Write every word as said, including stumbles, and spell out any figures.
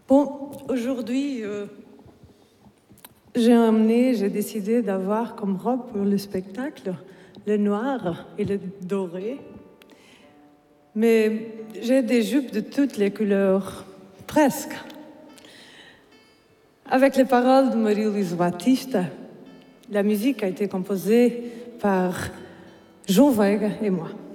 Bon, aujourd'hui, euh, j'ai emmené, j'ai décidé d'avoir comme robe pour le spectacle le noir et le doré. Mais j'ai des jupes de toutes les couleurs, presque. Avec les paroles de Marie-Louise Batista, la musique a été composée par Jean Vega et moi.